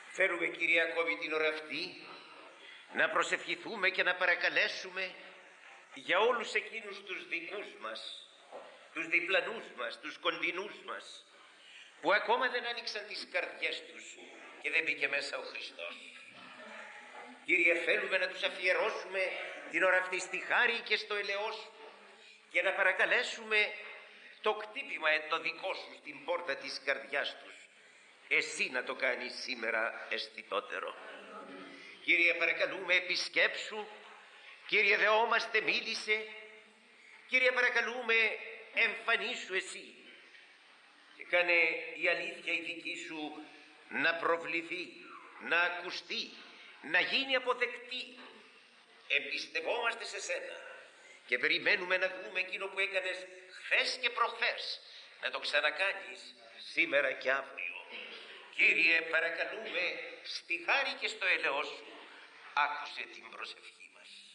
Θέλουμε, Κύριε, ακόμη την ώρα αυτή να προσευχηθούμε και να παρακαλέσουμε για όλους εκείνους τους δικούς μας, τους διπλανούς μας, τους κοντινούς μας, που ακόμα δεν άνοιξαν τις καρδιές τους και δεν μπήκε μέσα ο Χριστός. Κύριε, θέλουμε να τους αφιερώσουμε την ώρα αυτή στη χάρη και στο ελαιό Σου και να παρακαλέσουμε το κτύπημα το δικό Σου στην πόρτα της καρδιάς τους, Εσύ να το κάνεις σήμερα αισθητότερο. Κύριε, παρακαλούμε, επισκέψου. Κύριε, δεόμαστε, μίλησε. Κύριε, παρακαλούμε, εμφανίσου Εσύ και κάνε η αλήθεια η δική Σου να προβληθεί, να ακουστεί, να γίνει αποδεκτή. Εμπιστευόμαστε σε Σένα και περιμένουμε να δούμε εκείνο που έκανες χθες και προχθές, να το ξανακάνεις σήμερα και αύριο. Κύριε, παρακαλούμε, στη χάρη και στο ελαιό Σου άκουσε την προσευχή μας.